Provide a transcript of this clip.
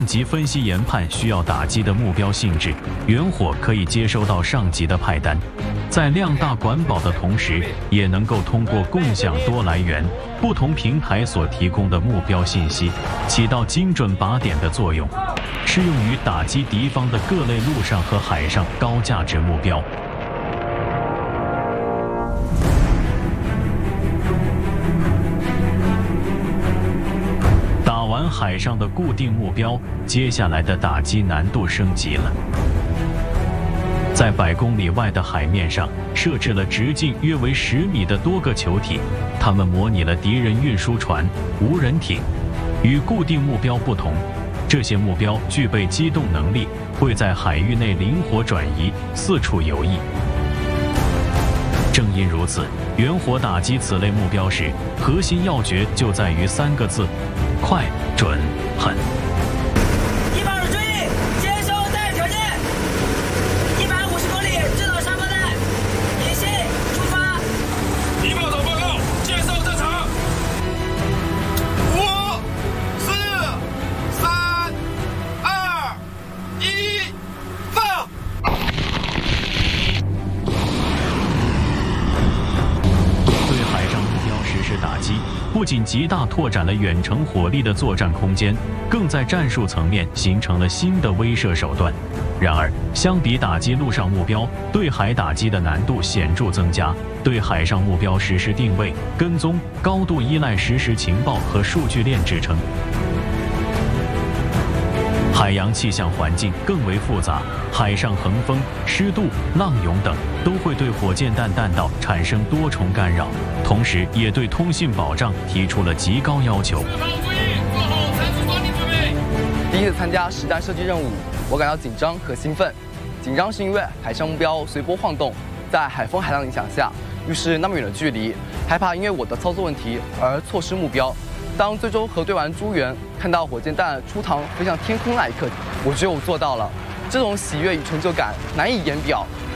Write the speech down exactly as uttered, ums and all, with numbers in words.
级分析研判需要打击的目标性质，远火可以接收到上级的派单，在量大管饱的同时，也能够通过共享多来源、不同平台所提供的目标信息，起到精准靶点的作用，适用于打击敌方的各类陆上和海上高价值目标。打完海上的固定目标，接下来的打击难度升级了。在百公里外的海面上设置了直径约为十米的多个球体，它们模拟了敌人运输船、无人艇。与固定目标不同，这些目标具备机动能力，会在海域内灵活转移，四处游弋。正因如此，远火打击此类目标时，核心要诀就在于三个字：快、准、狠。 一百二注意，接收带条件。一百五十公里制导沙包弹，离线出发。 一报导报告，接收正常。五、四、三、二、一，放。 对海上目标实施打击，不仅极大拓展了远程火力的作战空间，更在战术层面形成了新的威慑手段。然而，相比打击陆上目标，对海打击的难度显著增加。对海上目标实施定位、跟踪，高度依赖实时情报和数据链支撑。海洋气象环境更为复杂，海上横风、湿度、浪涌等都会对火箭弹弹道产生多重干扰，同时也对通信保障提出了极高要求。 第一次参加实战射击任务，我感到紧张和兴奋。紧张是因为海上目标随波晃动，在海风海浪影响下，预示那么远的距离，害怕因为我的操作问题而错失目标。当最终核对完诸元，看到火箭弹出膛飞向天空那一刻，我觉得我做到了。这种喜悦与成就感难以言表，